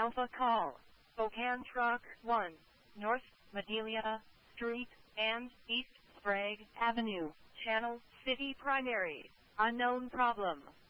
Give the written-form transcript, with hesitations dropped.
Alpha Call. Spokane Truck 1. North Madelia Street and East Sprague Avenue. Channel City Primary. Unknown problem.